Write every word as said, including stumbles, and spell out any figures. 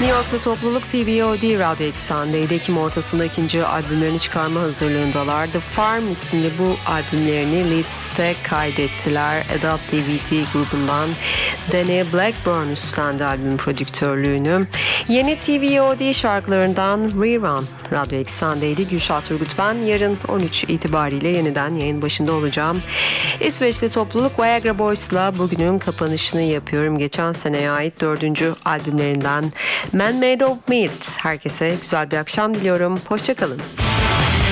New York'ta topluluk T V O D Radyo Eksen'deydi. Ekim ortasında ikinci albümlerini çıkarma hazırlığındalar. The Farm isimli bu albümlerini Leeds'te kaydettiler. Adopt D V D grubundan Danny Blackburn üstlendi albüm prodüktörlüğünü. Yeni T V O D şarkılarından Rerun Radyo Eksen'deydi. Gülşah Turgut ben. Yarın on üç itibariyle yeniden yayın başında olacağım. İsveçli topluluk Viagra Boys'la bugünün kapanışını yapıyorum. Geçen seneye ait dördüncü albümlerinden Man Made of Meat. Herkese güzel bir akşam diliyorum. Hoşça kalın.